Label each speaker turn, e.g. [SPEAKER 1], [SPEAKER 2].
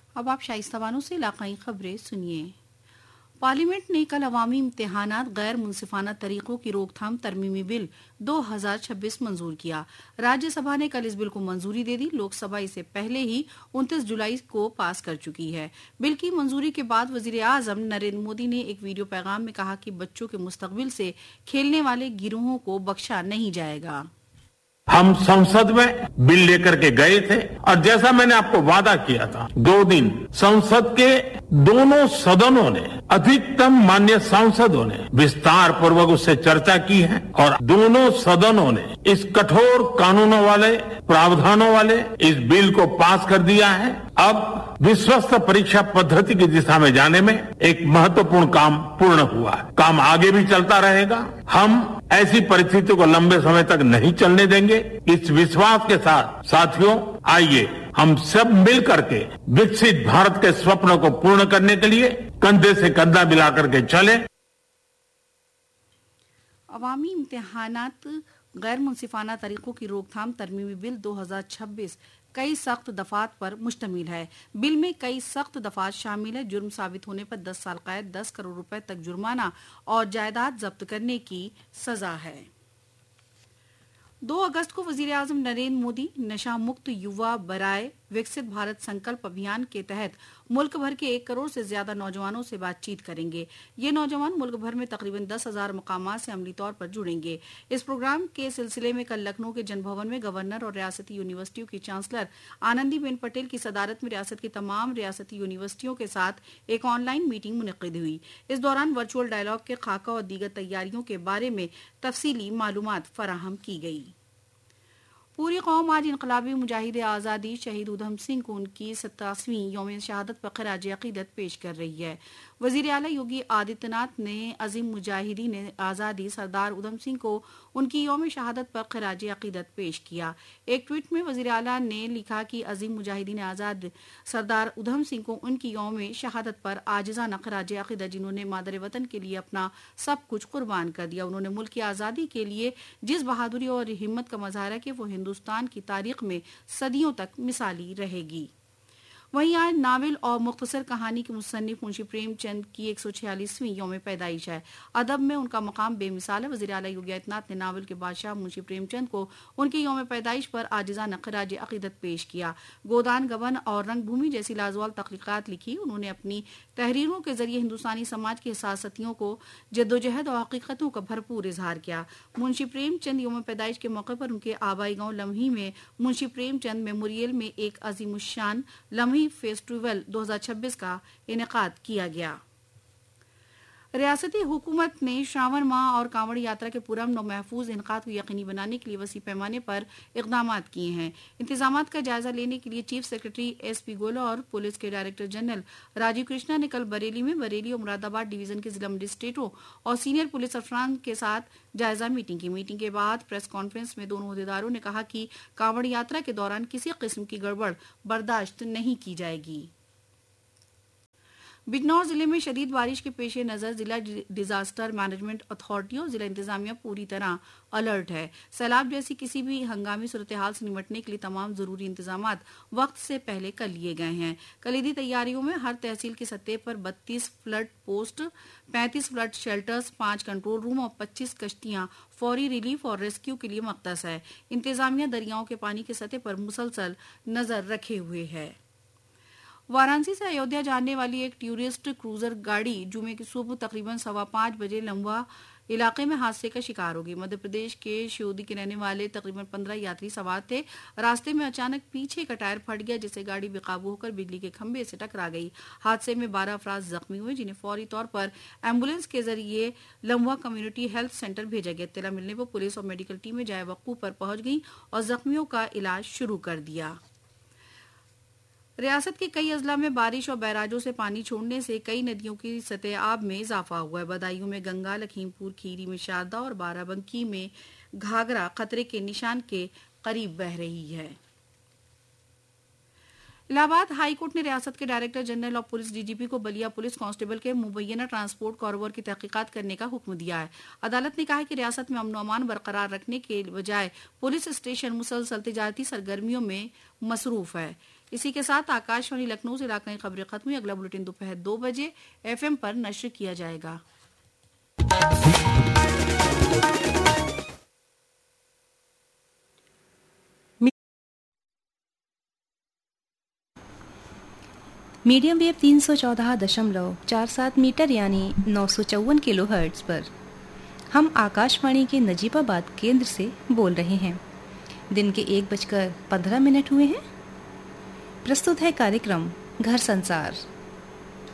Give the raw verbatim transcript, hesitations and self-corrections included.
[SPEAKER 1] अब आप शाइस्ता बानो से इलाकाई खबरें सुनिए। पार्लियामेंट ने कल अवामी इम्तिहानात गैर मुनसिफाना तरीकों की रोकथाम तरमीमी बिल दो हज़ार छब्बीस मंजूर किया। राज्यसभा ने कल इस बिल को मंजूरी दे दी। लोकसभा इसे पहले ही उनतीस जुलाई को पास कर चुकी है। बिल की मंजूरी के बाद वजीर आजम नरेंद्र मोदी ने एक वीडियो पैगाम में कहा कि बच्चों के मुस्तकबिल से खेलने वाले गिरोहों को बख्शा नहीं जाएगा।
[SPEAKER 2] हम संसद में बिल लेकर के गए थे और जैसा मैंने आपको वादा किया था, दो दिन संसद के दोनों सदनों ने, अधिकतम माननीय सांसदों ने विस्तार पूर्वक उससे चर्चा की है और दोनों सदनों ने इस कठोर कानूनों वाले, प्रावधानों वाले इस बिल को पास कर दिया है। अब विश्वस्त परीक्षा पद्धति की दिशा में जाने में एक महत्वपूर्ण काम पूर्ण हुआ है। काम आगे भी चलता रहेगा। हम ऐसी परिस्थितियों को लंबे समय तक नहीं चलने देंगे। इस विश्वास के साथ साथियों, आइए हम सब मिल करके विकसित भारत के स्वप्न को पूर्ण करने के लिए कंधे से कंधा मिलाकर के चले।
[SPEAKER 1] अवामी इम्तिहानात गैर मुनसिफाना तरीकों की रोकथाम तरमीमी बिल दो हज़ार छब्बीस कई सख्त दफात पर मुश्तमिल है। बिल में कई सख्त दफात शामिल है। जुर्म साबित होने पर दस साल कैद, दस करोड़ रुपए तक जुर्माना और जायदाद जब्त करने की सजा है। दो अगस्त को वजीर आजम नरेंद्र मोदी नशा मुक्त युवा बराए विकसित भारत संकल्प अभियान के तहत मुल्क भर के एक करोड़ से ज्यादा नौजवानों से बातचीत करेंगे। ये नौजवान मुल्क भर में तकरीबन दस हजार मकामात से अमली तौर पर जुड़ेंगे। इस प्रोग्राम के सिलसिले में कल लखनऊ के जनभवन में गवर्नर और रियासती यूनिवर्सिटियों की चांसलर आनंदीबेन पटेल की सदारत में रियासत की तमाम रियासती यूनिवर्सिटियों के साथ एक ऑनलाइन मीटिंग मुनक्किद हुई। इस दौरान वर्चुअल डायलॉग के खाका और दीगर तैयारियों के बारे में तफसीली मालूमात फराहम की गई। पूरी कौम आज इनकलाबी मुजाहिद आज़ादी शहीद उधम सिंह को उनकी सतासीवीं यौम शहादत पर खराज अकीदत पेश कर रही है। वजीर आला योगी आदित्यनाथ ने अजीम मुजाहिदीन आज़ादी सरदार उधम सिंह को उनकी यौम शहादत पर खराज अकीदत पेश किया। एक ट्वीट में वजीर आला ने लिखा कि अजीम मुजाहिदीन आज़ाद सरदार उधम सिंह को उनकी यौम शहादत पर आजिज़ाना खराज अकीदत, जिन्होंने मादर वतन के लिए अपना सब कुछ कुर्बान कर दिया। उन्होंने मुल्क की आज़ादी के लिए जिस बहादुरी और हिम्मत का मुजाहरा किया वो हिंदुस्तान की तारीख में सदियों तक मिसाली रहेगी। वहीं आज नावल और मुख्तसर कहानी के मुसन्निफ मुंशी प्रेमचंद की एक सौ छियालीसवीं यौम पैदाइश है। अदब में उनका मकाम बेमिसाल है। वज़ीर आला योगी आदित्यनाथ ने नावल के बादशाह मुंशी प्रेमचंद को उनकी यौम पैदाइश पर आजिज़ाना खराज अकीदत पेश किया। गोदान गबन और रंगभूमि जैसी लाजवाब तख्लीकात लिखी। उन्होंने अपनी तहरीरों के जरिए हिंदुस्तानी समाज की हसासतियों को, जद्दोजहद और हकीकतों का भरपूर इजहार किया। मुंशी प्रेमचंद यौम पैदाइश के मौके पर उनके आबाई गांव लम्ही में मुंशी प्रेमचंद मेमोरियल में एक अजीमुशान लम्ही फेस्टिवल दो हज़ार छब्बीस का इनेकाद किया गया। रियासती हुकूमत ने श्रावण माह और कांवड़ यात्रा के पुरअमन और महफूज इनकाद को यकीनी बनाने के लिए वसी पैमाने पर इकदाम किए हैं। इंतजामात का जायजा लेने के लिए चीफ सेक्रेटरी एस पी गोला और पुलिस के डायरेक्टर जनरल राजीव कृष्णा ने कल बरेली में बरेली और मुरादाबाद डिवीजन के जिला मजिस्ट्रेटों और सीनियर पुलिस अफसरान के साथ जायजा मीटिंग की। मीटिंग के बाद प्रेस कॉन्फ्रेंस में दोनों अहदेदारों ने कहा कि कांवड़ यात्रा के दौरान किसी किस्म की गड़बड़ बर्दाश्त नहीं की जाएगी। बिजनौर जिले में शदीद बारिश के पेश नजर जिला डिजास्टर मैनेजमेंट अथॉरिटी और जिला इंतजामिया पूरी तरह अलर्ट है। सैलाब जैसी किसी भी हंगामी सूरत हाल से निपटने के लिए तमाम जरूरी इंतजामात वक्त से पहले कर लिए गए हैं। कलीदी तैयारियों में हर तहसील की सतह पर बत्तीस फ्लड पोस्ट, पैंतीस फ्लड शेल्टर्स, पांच कंट्रोल रूम और पच्चीस कश्तियां फौरी रिलीफ और रेस्क्यू के लिए मख्तस है। इंतजामिया दरियाओं के पानी की सतह पर मुसलसल नजर रखे हुए है। वाराणसी से अयोध्या जाने वाली एक टूरिस्ट क्रूजर गाड़ी जुमे की सुबह तकरीबन सवा पांच बजे लम्बा इलाके में हादसे का शिकार होगी। मध्य प्रदेश के शियोदी के रहने वाले तकरीबन पंद्रह यात्री सवार थे। रास्ते में अचानक पीछे का टायर फट गया, जिससे गाड़ी बेकाबू होकर बिजली के खंभे से टकरा गई। हादसे में बारह अफराद जख्मी हुए, जिन्हें फौरी तौर पर एम्बुलेंस के जरिए लम्बा कम्युनिटी हेल्थ सेंटर भेजा गया। इत्तला मिलने पर पुलिस और मेडिकल टीमें जाए वकूफ पर पहुंच गई और जख्मियों का इलाज शुरू कर दिया। रियासत के कई अजला में बारिश और बैराजों से पानी छोड़ने से कई नदियों की सतह आब में इजाफा हुआ है। बदायूं में गंगा, लखीमपुर खीरी में शारदा और बाराबंकी में घाघरा खतरे के निशान के करीब बह रही है। इलाहाबाद हाईकोर्ट ने रियासत के डायरेक्टर जनरल और पुलिस डीजीपी को बलिया पुलिस कांस्टेबल के मुबैना ट्रांसपोर्ट कारोबार की तहकीकात करने का हुक्म दिया है। अदालत ने कहा है कि रियासत में अमन और अमान बरकरार रखने के बजाय पुलिस स्टेशन मुसलसल तिजारती सरगर्मियों में मसरूफ है। इसी के साथ आकाशवाणी लखनऊ से इलाकाई खबरें खत्म हुई। अगला बुलेटिन दोपहर दो बजे एफएम पर नश्र किया जाएगा।
[SPEAKER 3] मीडियम वेव तीन सौ चौदह दशमलव चार सात मीटर यानी नौ सौ चौवन किलो हर्ट्ज पर हम आकाशवाणी के नजीबाबाद केंद्र से बोल रहे हैं। दिन के एक बजकर पंद्रह मिनट हुए हैं। प्रस्तुत है कार्यक्रम घर संसार।